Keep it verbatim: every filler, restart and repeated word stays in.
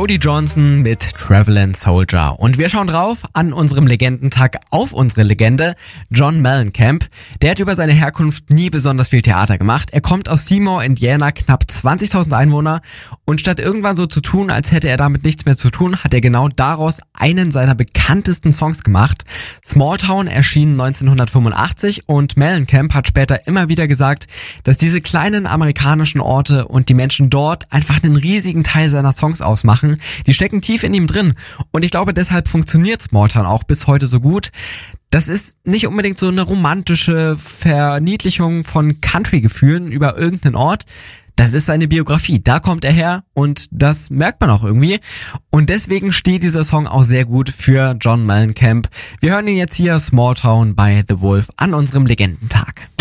Cody Johnson mit Travelin' Soldier. Und wir schauen drauf an unserem Legendentag auf unsere Legende, John Mellencamp. Der hat über seine Herkunft nie besonders viel Theater gemacht. Er kommt aus Seymour, Indiana, knapp zwanzigtausend Einwohner. Und statt irgendwann so zu tun, als hätte er damit nichts mehr zu tun, hat er genau daraus einen seiner bekanntesten Songs gemacht. Small Town erschien neunzehnhundertfünfundachtzig und Mellencamp hat später immer wieder gesagt, dass diese kleinen amerikanischen Orte und die Menschen dort einfach einen riesigen Teil seiner Songs ausmachen. Die stecken tief in ihm drin und ich glaube, deshalb funktioniert Small Town auch bis heute so gut. Das ist nicht unbedingt so eine romantische Verniedlichung von Country-Gefühlen über irgendeinen Ort. Das ist seine Biografie, da kommt er her und das merkt man auch irgendwie. Und deswegen steht dieser Song auch sehr gut für John Mellencamp. Wir hören ihn jetzt hier, Small Town bei The Wolf, an unserem Legendentag.